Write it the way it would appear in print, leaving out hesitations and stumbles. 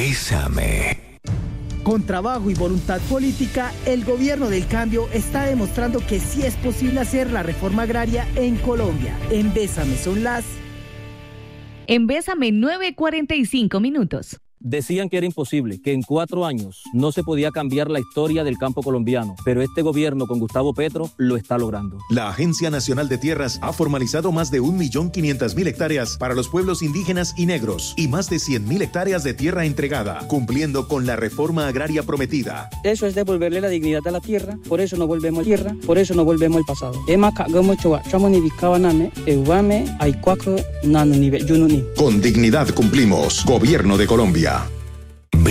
Bésame. Con trabajo y voluntad política, el gobierno del cambio está demostrando que sí es posible hacer la reforma agraria en Colombia. En Bésame son las... En Bésame 9:45. Decían que era imposible, que en 4 años no se podía cambiar la historia del campo colombiano, pero este gobierno con Gustavo Petro lo está logrando. La Agencia Nacional de Tierras ha formalizado más de 1.500.000 hectáreas para los pueblos indígenas y negros y más de 100.000 hectáreas de tierra entregada, cumpliendo con la reforma agraria prometida. Eso es devolverle la dignidad a la tierra, por eso no volvemos tierra, por eso no volvemos al pasado. Con dignidad cumplimos. Gobierno de Colombia.